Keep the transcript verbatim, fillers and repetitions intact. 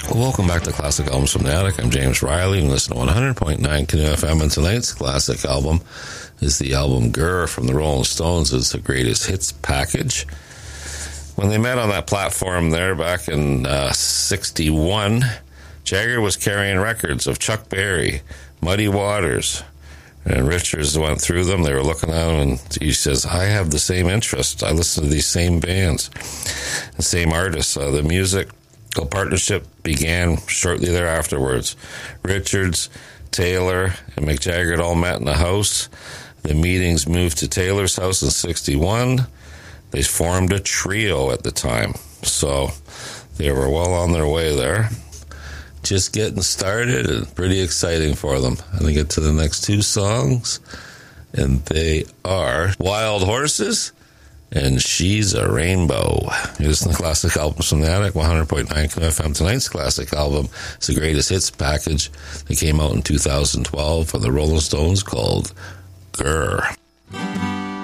Welcome back to Classic Albums from the Attic. I'm James Riley, and listen to one hundred point nine Canoe F M. And tonight's classic album is the album Grr from the Rolling Stones. It's the greatest hits package. When they met on that platform there back in uh, sixty-one, Jagger was carrying records of Chuck Berry, Muddy Waters, and Richards went through them. They were looking at him, and he says, I have the same interest. I listen to these same bands, the same artists. Uh, the music partnership began shortly thereafterwards. Richards, Taylor, and Mick Jagger had all met in the house. The meetings moved to Taylor's house in sixty-one. They formed a trio at the time, so they were well on their way there. Just getting started and pretty exciting for them. And they get to the next two songs, and they are Wild Horses and She's a Rainbow. You're listening to Classic Albums from the Attic, one hundred point nine F M. Tonight's classic album is the greatest hits package that came out in two thousand twelve for the Rolling Stones called Grr.